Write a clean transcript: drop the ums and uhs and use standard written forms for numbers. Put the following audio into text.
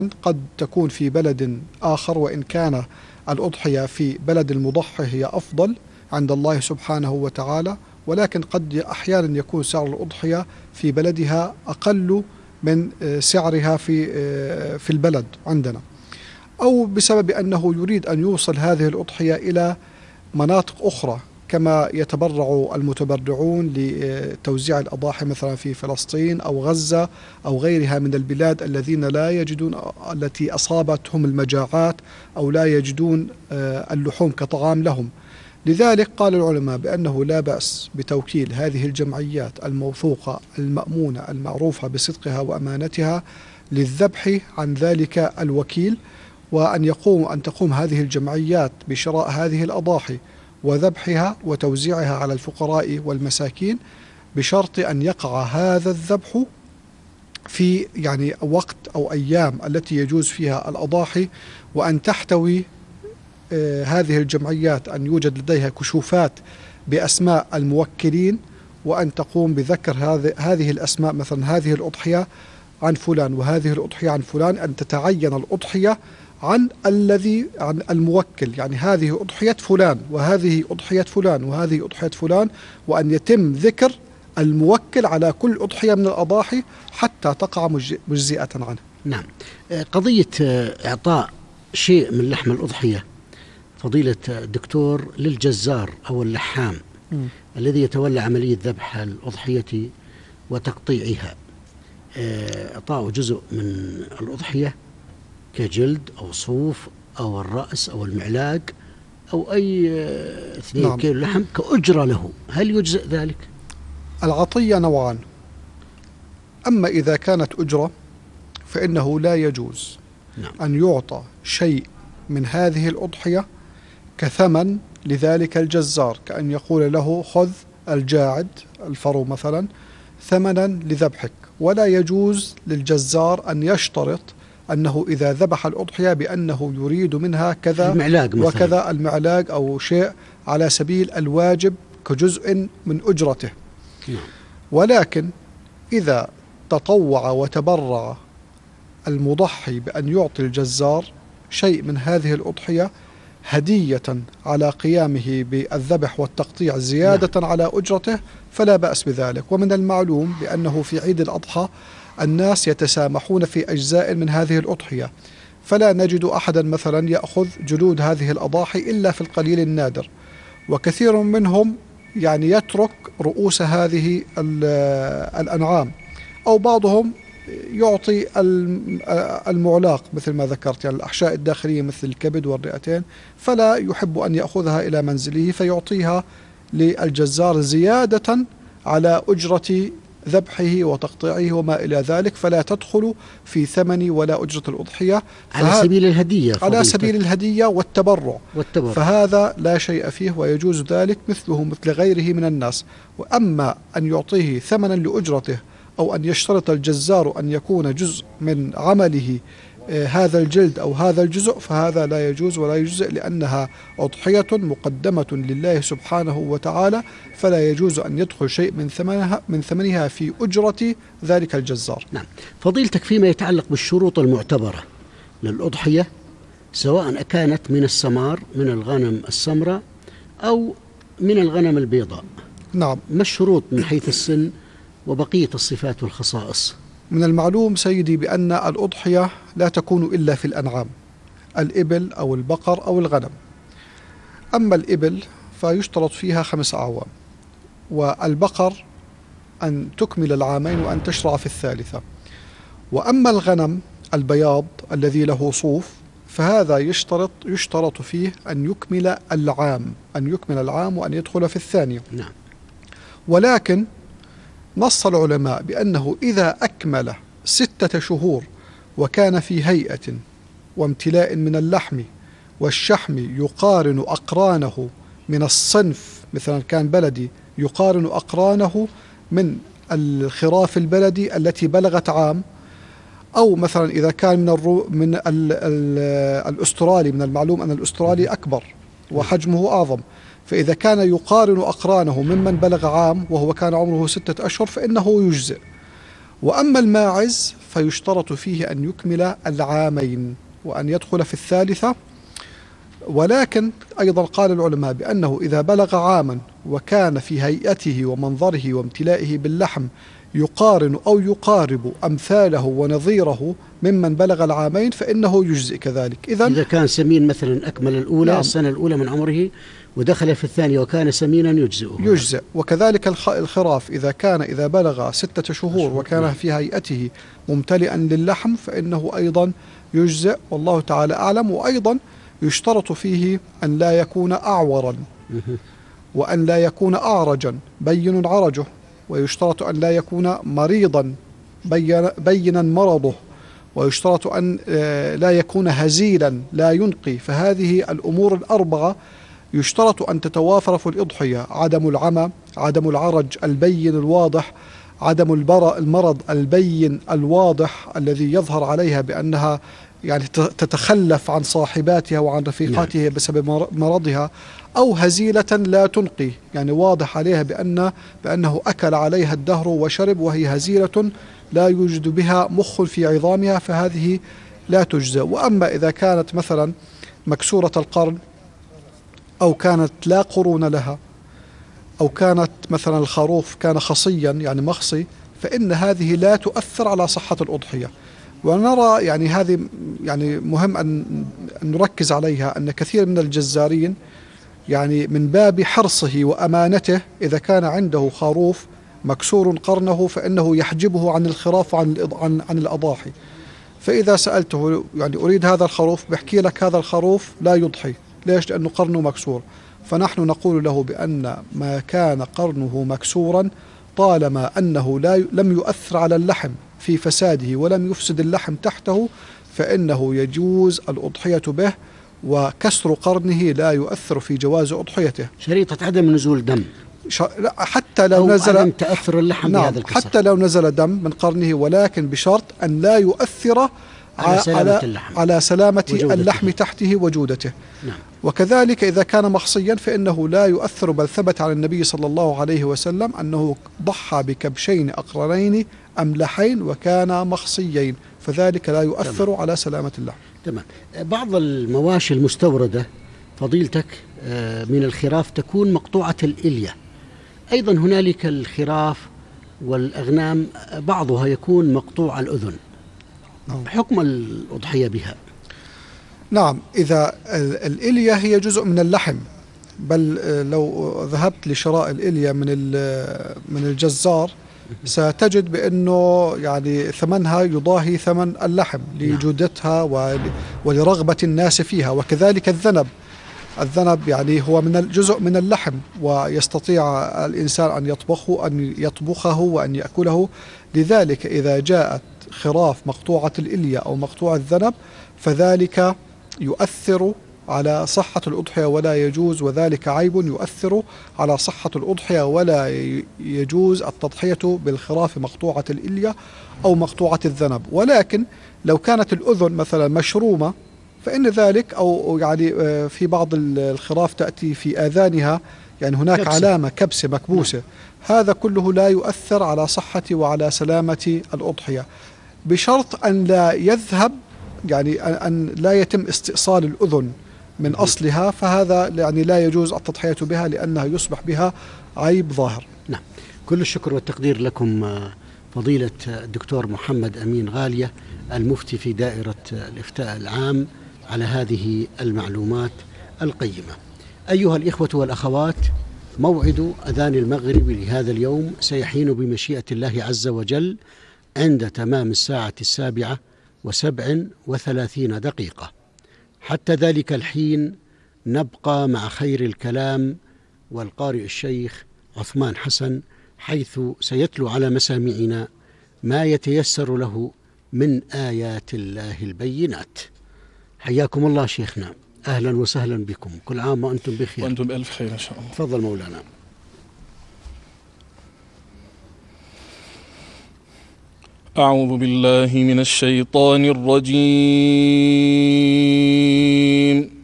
قد تكون في بلد آخر، وإن كان الأضحية في بلد المضحي هي أفضل عند الله سبحانه وتعالى، ولكن قد أحيانا يكون سعر الأضحية في بلدها أقل من سعرها في البلد عندنا، أو بسبب أنه يريد أن يوصل هذه الأضحية إلى مناطق أخرى، كما يتبرع المتبرعون لتوزيع الأضاحي مثلا في فلسطين أو غزة أو غيرها من البلاد الذين لا يجدون، التي أصابتهم المجاعات أو لا يجدون اللحوم كطعام لهم. لذلك قال العلماء بأنه لا بأس بتوكيل هذه الجمعيات الموثوقة المأمونة المعروفة بصدقها وأمانتها للذبح عن ذلك الوكيل، وأن تقوم هذه الجمعيات بشراء هذه الأضاحي وذبحها وتوزيعها على الفقراء والمساكين، بشرط أن يقع هذا الذبح في وقت أو أيام التي يجوز فيها الأضاحي، وأن تحتوي هذه الجمعيات أن يوجد لديها كشوفات بأسماء الموكلين، وأن تقوم بذكر هذه الأسماء، مثلا هذه الأضحية عن فلان وهذه الأضحية عن فلان، أن تتعين الأضحية عن الموكل، يعني هذه أضحية فلان وهذه أضحية فلان وهذه أضحية فلان، وأن يتم ذكر الموكل على كل أضحية من الأضاحي حتى تقع مجزئة عنه. نعم. قضية إعطاء شيء من لحم الأضحية فضيلة الدكتور للجزار أو اللحام الذي يتولى عملية ذبح الأضحية وتقطيعها، إعطاء جزء من الأضحية كجلد أو صوف أو الرأس أو المعلاق أو أي 2 كيلو لحم كأجرة له، هل يجزئ ذلك؟ العطية نوعان، أما إذا كانت أجرة فإنه لا يجوز أن يعطى شيء من هذه الأضحية كثمن لذلك الجزار، كأن يقول له خذ الجاعد الفرو مثلا ثمنا لذبحك، ولا يجوز للجزار أن يشترط أنه إذا ذبح الأضحية بأنه يريد منها كذا وكذا المعلاق أو شيء على سبيل الواجب كجزء من أجرته. ولكن إذا تطوع وتبرع المضحي بأن يعطي الجزار شيء من هذه الأضحية هدية على قيامه بالذبح والتقطيع زيادة على أجرته فلا بأس بذلك. ومن المعلوم بأنه في عيد الأضحى الناس يتسامحون في أجزاء من هذه الأضحية، فلا نجد أحدا مثلا يأخذ جلود هذه الأضاحي إلا في القليل النادر، وكثير منهم يترك رؤوس هذه الأنعام، أو بعضهم يعطي المعلاق مثل ما ذكرت، الأحشاء الداخلية مثل الكبد والرئتين، فلا يحب أن يأخذها إلى منزله فيعطيها للجزار زيادة على أجرة ذبحه وتقطيعه وما إلى ذلك، فلا تدخل في ثمن ولا أجرة الأضحية، على سبيل الهدية، على سبيل الهدية والتبرع. فهذا لا شيء فيه ويجوز ذلك مثله مثل غيره من الناس. وأما أن يعطيه ثمنا لأجرته أو أن يشترط الجزار أن يكون جزء من عمله هذا الجلد أو هذا الجزء، فهذا لا يجوز ولا يجزئ، لأنها أضحية مقدمة لله سبحانه وتعالى، فلا يجوز أن يدخل شيء من ثمنها في أجرة ذلك الجزار. نعم. فضيلتك، فيما يتعلق بالشروط المعتبرة للأضحية، سواء كانت من السمار من الغنم السمراء أو من الغنم البيضاء، نعم، ما الشروط من حيث السن وبقية الصفات والخصائص؟ من المعلوم سيدي بأن الأضحية لا تكون إلا في الأنعام، الإبل أو البقر أو الغنم. أما الإبل فيشترط فيها 5 أعوام، والبقر أن تكمل العامين وأن تشرع في الثالثة. وأما الغنم البياض الذي له صوف فهذا يشترط فيه أن يكمل العام وأن يدخل في الثانية. نعم. ولكن نص العلماء بأنه إذا أكمل 6 شهور وكان في هيئة وامتلاء من اللحم والشحم يقارن أقرانه من الصنف، مثلا كان بلدي يقارن أقرانه من الخراف البلدي التي بلغت عام، أو مثلا إذا كان من الأسترالي، من المعلوم أن الأسترالي أكبر وحجمه أعظم، فإذا كان يقارن أقرانه ممن بلغ عام وهو كان عمره 6 أشهر فإنه يجزئ. وأما الماعز فيشترط فيه أن يكمل العامين وأن يدخل في الثالثة. ولكن أيضا قال العلماء بأنه إذا بلغ عاما وكان في هيئته ومنظره وامتلائه باللحم يقارن أو يقارب أمثاله ونظيره ممن بلغ العامين فإنه يجزئ كذلك. إذا كان سمين مثلا أكمل الأولى، نعم، السنة الأولى من عمره ودخل في الثانية وكان سمينا يجزئ. وكذلك الخراف إذا بلغ 6 شهور وكان في هيئته ممتلئا للحم فإنه أيضا يجزئ، والله تعالى أعلم. وأيضا يشترط فيه أن لا يكون أعورا وأن لا يكون أعرجا بين عرجه، ويشترط أن لا يكون مريضا بينا مرضه، ويشترط أن لا يكون هزيلا لا ينقي. فهذه الأمور الأربعة يشترط أن تتوافر في الأضحية: عدم العمى، عدم العرج البين الواضح، عدم المرض البين الواضح الذي يظهر عليها بأنها يعني تتخلف عن صاحباتها وعن رفيقاتها بسبب مرضها، أو هزيلة لا تنقي، يعني واضح عليها بأنه أكل عليها الدهر وشرب وهي هزيلة لا يوجد بها مخ في عظامها، فهذه لا تجزى. وأما إذا كانت مثلا مكسورة القرن أو كانت لا قرون لها، أو كانت مثلا الخروف كان خصيا يعني مخصي، فإن هذه لا تؤثر على صحة الأضحية. ونرى يعني هذه يعني مهم أن نركز عليها، أن كثير من الجزارين يعني من باب حرصه وأمانته إذا كان عنده خروف مكسور قرنه فإنه يحجبه عن الخراف عن الأضاحي. فإذا سألته يعني أريد هذا الخروف، بحكي لك هذا الخروف لا يضحي. ليش؟ لأنه قرنه مكسور. فنحن نقول له بأن ما كان قرنه مكسورا طالما أنه لم يؤثر على اللحم في فساده ولم يفسد اللحم تحته فإنه يجوز الأضحية به، وكسر قرنه لا يؤثر في جواز أضحيته. شريطة عدم نزول دم، حتى لو نزل عدم تأثر اللحم بهذا الكسر، حتى لو نزل دم من قرنه، ولكن بشرط أن لا يؤثر على سلامة اللحم تحته وجودته. نعم. وكذلك إذا كان مخصيا فإنه لا يؤثر، بل ثبت عن النبي صلى الله عليه وسلم أنه ضحى بكبشين أقرنين أملحين وكان مخصيين، فذلك لا يؤثر تمام. على سلامة اللحم. تمام. بعض المواشي المستوردة فضيلتك من الخراف تكون مقطوعة الإلية، أيضا هنالك الخراف والأغنام بعضها يكون مقطوع الأذن، حكم الأضحية بها؟ نعم، إذا الإلية هي جزء من اللحم، بل لو ذهبت لشراء الإلية من الجزار ستجد بأنه يعني ثمنها يضاهي ثمن اللحم لجودتها ولرغبة الناس فيها. وكذلك الذنب يعني هو جزء من اللحم، ويستطيع الإنسان أن يطبخه وأن يأكله. لذلك إذا جاءت خراف مقطوعة الإلية أو مقطوع الذنب فذلك يؤثر على صحة الأضحية ولا يجوز، وذلك عيب يؤثر على صحة الأضحية، ولا يجوز التضحية بالخراف مقطوعة الإلية أو مقطوعة الذنب. ولكن لو كانت الأذن مثلا مشرومة فإن ذلك، أو يعني في بعض الخراف تأتي في آذانها يعني هناك كبسة، علامة كبسة مكبوسة، هذا كله لا يؤثر على صحة وعلى سلامة الأضحية، بشرط أن لا يذهب يعني أن لا يتم استئصال الأذن من أصلها، فهذا يعني لا يجوز التضحية بها لأنها يصبح بها عيب ظاهر. نعم، كل الشكر والتقدير لكم فضيلة الدكتور محمد أمين غالية المفتي في دائرة الإفتاء العام على هذه المعلومات القيمة. أيها الإخوة والأخوات، موعد أذان المغرب لهذا اليوم سيحين بمشيئة الله عز وجل عند تمام 7:37. حتى ذلك الحين نبقى مع خير الكلام والقارئ الشيخ عثمان حسن، حيث سيتلو على مسامعنا ما يتيسر له من آيات الله البينات. حياكم الله شيخنا، أهلا وسهلا بكم، كل عام وأنتم بخير. وأنتم بألف خير إن شاء الله. تفضل مولانا. أعوذ بالله من الشيطان الرجيم.